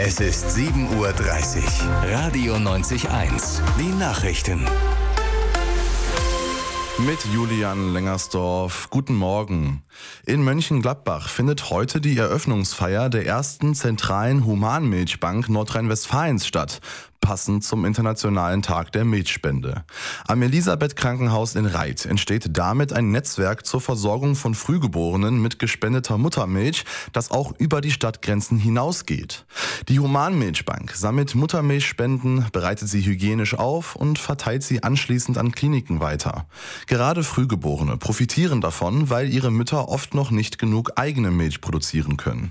Es ist 7:30 Uhr. Radio 90.1. Die Nachrichten. Mit Julian Lengersdorf. Guten Morgen. In Mönchengladbach findet heute die Eröffnungsfeier der ersten zentralen Humanmilchbank Nordrhein-Westfalens statt, passend zum Internationalen Tag der Milchspende. Am Elisabeth-Krankenhaus in Reit entsteht damit ein Netzwerk zur Versorgung von Frühgeborenen mit gespendeter Muttermilch, das auch über die Stadtgrenzen hinausgeht. Die Humanmilchbank sammelt Muttermilchspenden, bereitet sie hygienisch auf und verteilt sie anschließend an Kliniken weiter. Gerade Frühgeborene profitieren davon, weil ihre Mütter oft noch nicht genug eigene Milch produzieren können.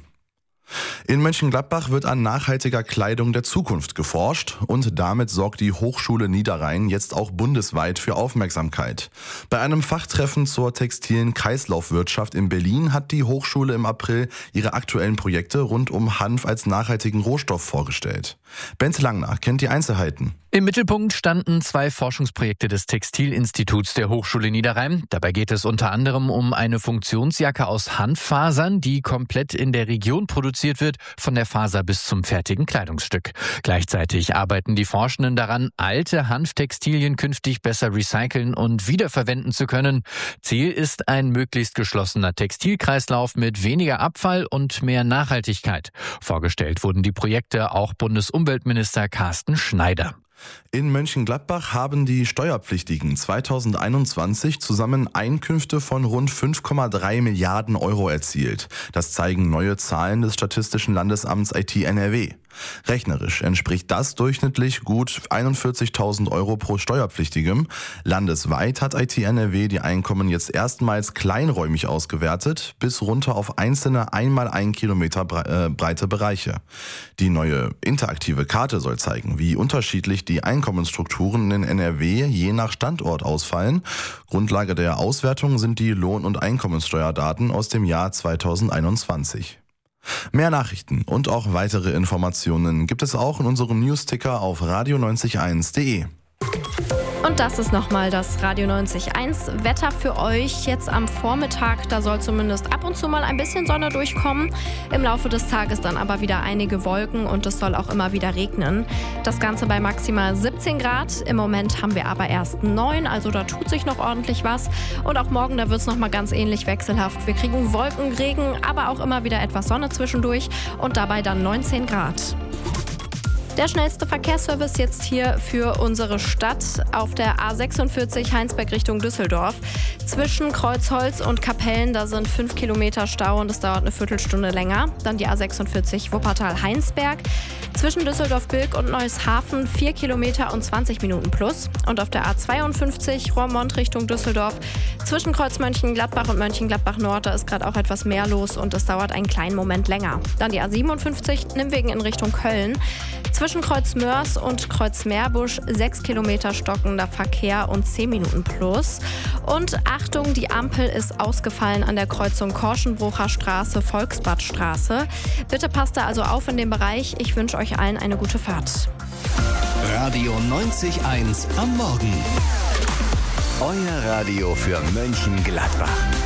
In Mönchengladbach wird an nachhaltiger Kleidung der Zukunft geforscht und damit sorgt die Hochschule Niederrhein jetzt auch bundesweit für Aufmerksamkeit. Bei einem Fachtreffen zur textilen Kreislaufwirtschaft in Berlin hat die Hochschule im April ihre aktuellen Projekte rund um Hanf als nachhaltigen Rohstoff vorgestellt. Bent Langner kennt die Einzelheiten. Im Mittelpunkt standen 2 Forschungsprojekte des Textilinstituts der Hochschule Niederrhein. Dabei geht es unter anderem um eine Funktionsjacke aus Hanffasern, die komplett in der Region produziert wird, von der Faser bis zum fertigen Kleidungsstück. Gleichzeitig arbeiten die Forschenden daran, alte Hanftextilien künftig besser recyceln und wiederverwenden zu können. Ziel ist ein möglichst geschlossener Textilkreislauf mit weniger Abfall und mehr Nachhaltigkeit. Vorgestellt wurden die Projekte auch Bundesumweltminister Carsten Schneider. In Mönchengladbach haben die Steuerpflichtigen 2021 zusammen Einkünfte von rund 5,3 Milliarden Euro erzielt. Das zeigen neue Zahlen des Statistischen Landesamts IT-NRW. Rechnerisch entspricht das durchschnittlich gut 41.000 Euro pro Steuerpflichtigem. Landesweit hat IT-NRW die Einkommen jetzt erstmals kleinräumig ausgewertet, bis runter auf einzelne einmal 1 Kilometer breite Bereiche. Die neue interaktive Karte soll zeigen, wie unterschiedlich die Einkommensstrukturen in NRW je nach Standort ausfallen. Grundlage der Auswertung sind die Lohn- und Einkommenssteuerdaten aus dem Jahr 2021. Mehr Nachrichten und auch weitere Informationen gibt es auch in unserem Newsticker auf radio901.de. Und das ist nochmal das Radio 90.1 Wetter für euch jetzt am Vormittag. Da soll zumindest ab und zu mal ein bisschen Sonne durchkommen. Im Laufe des Tages dann aber wieder einige Wolken und es soll auch immer wieder regnen. Das Ganze bei maximal 17 Grad. Im Moment haben wir aber erst 9, also da tut sich noch ordentlich was. Und auch morgen, da wird es nochmal ganz ähnlich wechselhaft. Wir kriegen Wolken, Regen, aber auch immer wieder etwas Sonne zwischendurch und dabei dann 19 Grad. Der schnellste Verkehrsservice jetzt hier für unsere Stadt auf der A46 Heinsberg Richtung Düsseldorf. Zwischen Kreuzholz und Kapellen, da sind 5 Kilometer Stau und es dauert eine Viertelstunde länger. Dann die A46 Wuppertal-Heinsberg. Zwischen Düsseldorf-Bilk und Neueshafen 4 Kilometer und 20 Minuten plus. Und auf der A52 Roermond Richtung Düsseldorf. Zwischen Kreuz Mönchengladbach und Mönchengladbach-Nord, da ist gerade auch etwas mehr los und es dauert einen kleinen Moment länger. Dann die A57 Nimwegen in Richtung Köln. Zwischen Kreuz Mörs und Kreuz Meerbusch 6 Kilometer stockender Verkehr und 10 Minuten plus. Und Achtung, die Ampel ist ausgefallen an der Kreuzung Korschenbrucher Straße, Volksbadstraße. Bitte passt da also auf in dem Bereich. Ich wünsche euch allen eine gute Fahrt. Radio 90.1 am Morgen. Euer Radio für Mönchengladbach.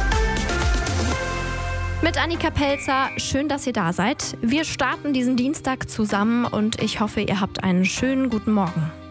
Mit Annika Pelzer, schön, dass ihr da seid. Wir starten diesen Dienstag zusammen und ich hoffe, ihr habt einen schönen guten Morgen.